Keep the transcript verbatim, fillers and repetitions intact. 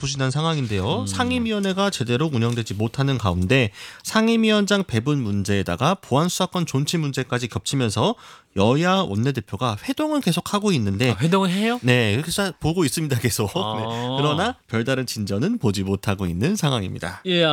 지지부진한 상황인데요. 음. 상임위원회가 제대로 운영되지 못하는 가운데 상임위원장 배분 문제에다가 보안수사권 존치 문제까지 겹치면서 여야 원내대표가 회동은 계속하고 있는데 아, 회동을 해요? 네, 그래서 보고 있습니다 계속. 아. 네. 그러나 별다른 진전은 보지 못하고 있는 상황입니다. 예.